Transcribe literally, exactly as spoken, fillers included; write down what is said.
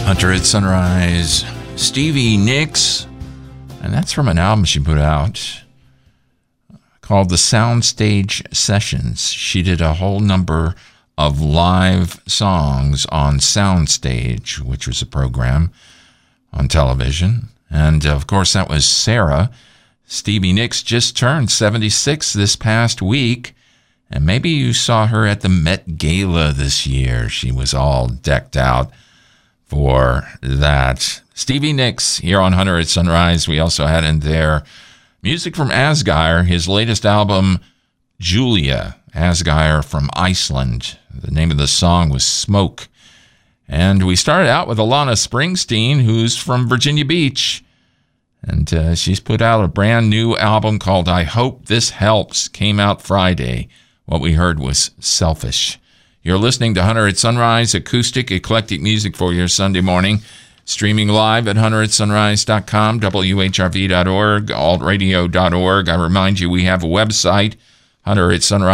Hunter at Sunrise, Stevie Nicks, and that's from an album she put out called The Soundstage Sessions. She did a whole number of live songs on Soundstage, which was a program on television. And, of course, that was Sarah. Stevie Nicks just turned seventy-six this past week, and maybe you saw her at the Met Gala this year. She was all decked out for that. Stevie Nicks here on Hunter at Sunrise. We also had in there music from Asgeir, his latest album, Julia. Asgeir from Iceland. The name of the song was Smoke. And we started out with Alana Springsteen, who's from Virginia Beach. And uh, she's put out a brand new album called I Hope This Helps. Came out Friday. What we heard was Selfish. You're listening to Hunter at Sunrise, acoustic, eclectic music for your Sunday morning. Streaming live at hunter at sunrise dot com, W H R V dot org, alt radio dot org. I remind you we have a website, Hunter at Sunrise.